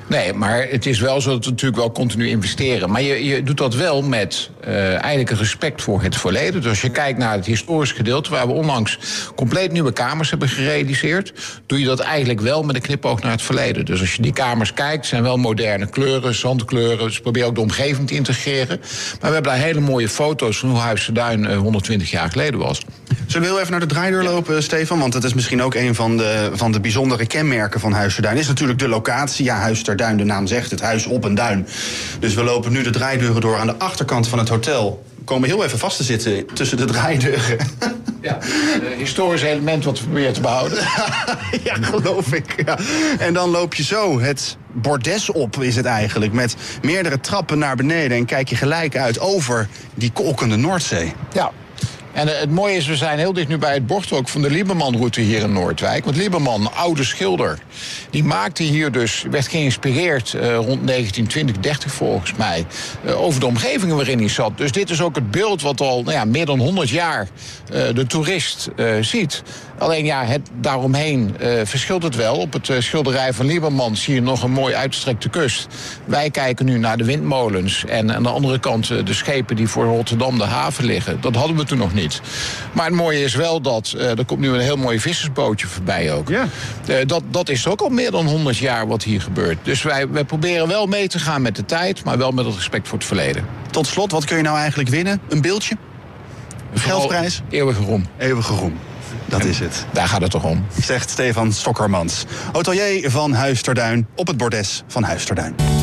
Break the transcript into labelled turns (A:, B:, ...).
A: Nee, maar het is wel zo dat we natuurlijk wel continu investeren. Maar je doet dat wel met eigenlijk een respect voor het verleden. Dus als je kijkt naar het historisch gedeelte, waar we onlangs compleet nieuwe kamers hebben gerealiseerd, doe je dat eigenlijk wel met een knipoog naar het verleden. Dus als je die kamers kijkt, zijn wel moderne kleuren, zandkleuren. Dus probeer ook de omgeving te integreren. Maar we hebben daar hele mooie foto's van hoe Huis ter Duin 120 jaar geleden was.
B: Zullen we heel even naar de draaideur lopen, Stefan? Want dat is misschien ook een van de bijzondere kenmerken van Huis ter Duin. Is natuurlijk de locatie. Ja, Huis ter Duin, de naam zegt het, huis op een duin. Dus we lopen nu de draaideuren door aan de achterkant van het hotel. We komen heel even vast te zitten tussen de draaideuren.
A: Ja, een historisch element wat we proberen te behouden.
B: Ja, geloof ik. Ja. En dan loop je zo het bordes op, is het eigenlijk. Met meerdere trappen naar beneden. En kijk je gelijk uit over die kolkende Noordzee.
A: Ja. En het mooie is, we zijn heel dicht nu bij het bord ook van de Lieberman-route hier in Noordwijk. Want Lieberman, een oude schilder, die maakte hier dus, werd geïnspireerd rond 1920-30 volgens mij, over de omgevingen waarin hij zat. Dus dit is ook het beeld wat al meer dan 100 jaar de toerist ziet. Alleen ja, daaromheen verschilt het wel. Op het schilderij van Lieberman zie je nog een mooi uitgestrekte kust. Wij kijken nu naar de windmolens en aan de andere kant de schepen die voor Rotterdam de haven liggen. Dat hadden we toen nog niet. Maar het mooie is wel dat, er komt nu een heel mooi vissersbootje voorbij ook.
B: Ja.
A: Dat is ook al meer dan 100 jaar wat hier gebeurt. Dus wij proberen wel mee te gaan met de tijd, maar wel met het respect voor het verleden.
B: Tot slot, wat kun je nou eigenlijk winnen? Een beeldje? Een geldprijs?
A: Eeuwige roem.
B: Eeuwige roem. Dat is het.
A: Daar gaat het toch om.
B: Zegt Stefan Stokkermans, hotelier van Huis ter Duin op het bordes van Huis ter Duin.